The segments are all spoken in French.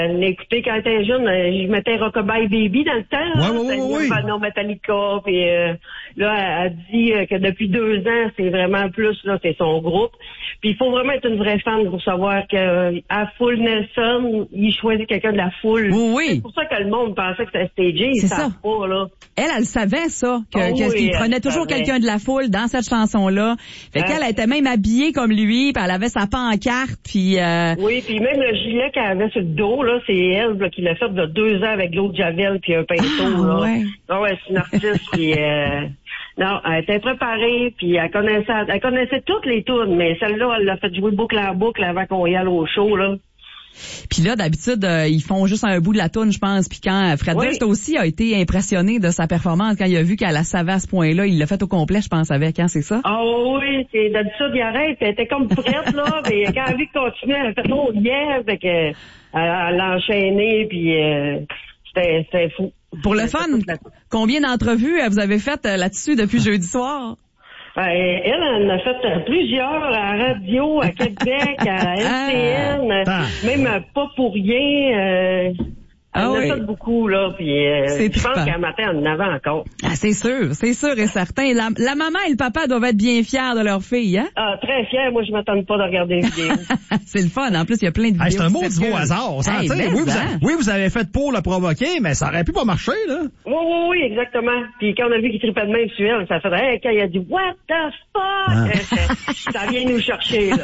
Écoutez, quand elle était jeune, je mettais Rockabye Baby dans le temps. Oui. Non, Metallica. Puis là, elle dit que depuis 2 ans, c'est vraiment plus, là, c'est son groupe. Puis il faut vraiment être une vraie fan pour savoir que à Full Nelson, il choisit quelqu'un de la foule. Oui. C'est pour ça que le monde pensait que c'était stagé. C'est ça. Pas, là. Elle savait ça, qu'il prenait toujours quelqu'un de la foule dans cette chanson-là. Fait qu'elle était même habillée comme lui, puis elle avait sa pancarte, puis... Oui, puis même le gilet qu'elle avait sur le dos, là, c'est elle là, qui l'a fait de 2 ans avec l'eau de Javel puis un pinceau. Là. Ouais. Ah ouais, c'est une artiste qui... non, elle était préparée, puis elle connaissait toutes les tunes, mais celle-là, elle l'a fait jouer boucle en boucle avant qu'on y aille au show, là. Puis là, d'habitude, ils font juste un bout de la toune, je pense. Puis quand Fred Durst aussi a été impressionné de sa performance, quand il a vu qu'elle la savait à ce point-là, il l'a fait au complet, je pense, avec. Hein, c'est ça? Ah oui, c'est d'habitude, il arrête. Elle était comme prête, là. Mais quand elle a vu qu'il continuait, elle a fait trop hier, fait que elle l'a enchaîné, puis c'était fou. Pour le fun, combien d'entrevues vous avez faites là-dessus depuis jeudi soir? Elle en a fait plusieurs à la radio, à Québec, à LCN, même pas pour rien. Elle en a fait beaucoup, là, puis je pense qu'un matin, on en avait encore. Ah, c'est sûr et certain. La maman et le papa doivent être bien fiers de leur fille, hein? Ah, très fiers. Moi, je m'attends pas de regarder les vidéos. C'est le fun. En plus, il y a plein de vidéos. C'est un maudit beau hasard. Oui, vous avez fait pour le provoquer, mais ça aurait pu pas marcher, là. Oui, exactement. Puis quand on a vu qu'il trippait de même sur elle, ça fait, quand il a dit, what the fuck? Ça vient nous chercher, là.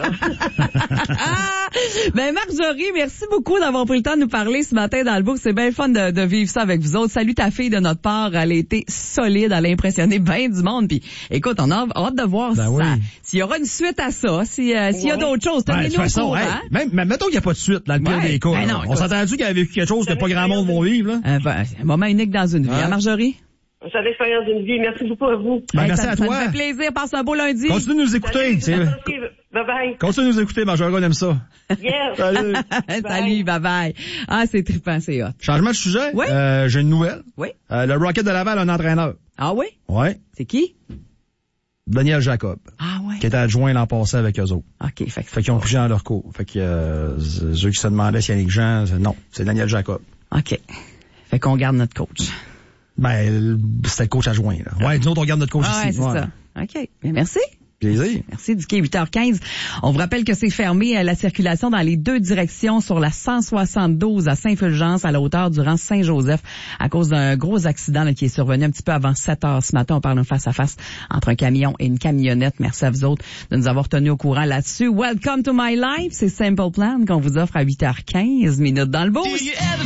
Ben, Marjorie, merci beaucoup d'avoir pris le temps de nous parler ce matin dans le book. C'est bien le fun de vivre ça avec vous autres. Salut ta fille de notre part. Elle a été solide. Elle a impressionné bien du monde. Puis, écoute, on a hâte de voir s'il y aura une suite à ça. S'il y a d'autres choses, tenez-nous au courant. Même, mettons qu'il n'y a pas de suite, dans le pire des cas. Ben non, on s'est entendu qu'il y avait quelque chose que pas grand monde va vivre, là. Un moment unique dans une vie. Hein, Marjorie? C'est l'expérience d'une vie. Merci beaucoup à vous. Merci à toi. Ça me fait plaisir. Passe un beau lundi. Continue de nous écouter. Bye-bye. Continue de nous écouter, Marjorie, on aime ça. Yes. Salut. Salut, bye-bye. Ah, c'est trippant, c'est hot. Changement de sujet. Oui. J'ai une nouvelle. Oui. Le Rocket de Laval a un entraîneur. Ah oui? Oui. C'est qui? Daniel Jacob. Ah ouais. Qui était adjoint l'an passé avec eux autres. OK. Fait qu'ils ont pris Jean à leur cours. Fait que ceux qui se demandaient s'il y a Yannick Jean, non, c'est Daniel Jacob. OK. Fait qu'on garde notre coach. Ben, c'était le coach adjoint, là. Ouais, nous autres, on garde notre coach ici. Ouais, c'est ça. OK. Bien, merci. Plaisir. Merci, Dicky, 8h15. On vous rappelle que c'est fermé à la circulation dans les 2 directions sur la 172 à Saint-Fulgence à la hauteur du rang Saint-Joseph à cause d'un gros accident là, qui est survenu un petit peu avant 7h ce matin. On parle d'un face-à-face entre un camion et une camionnette. Merci à vous autres de nous avoir tenus au courant là-dessus. Welcome to my life. C'est Simple Plan qu'on vous offre à 8h15 dans le boost.